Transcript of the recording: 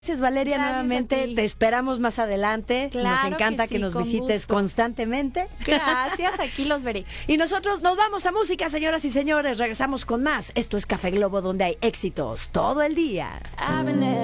Gracias, Valeria, Gracias nuevamente. a ti. Te esperamos más adelante. Claro nos encanta que sí, nos con visites gusto. constantemente. Gracias, aquí los veré. Y nosotros nos vamos a música, señoras y señores. Regresamos con más. Esto es Café Globo, donde hay éxitos todo el día.